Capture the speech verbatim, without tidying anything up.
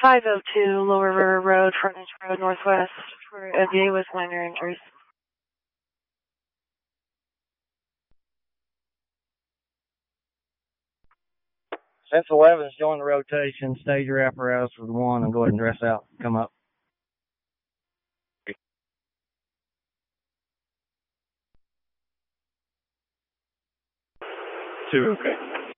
five oh two Lower River Road, Frontage Road, Northwest, for a V A with minor injuries. Since eleven's join the rotation, stage your apparatus with one and go ahead and dress out. Come up. Two, okay.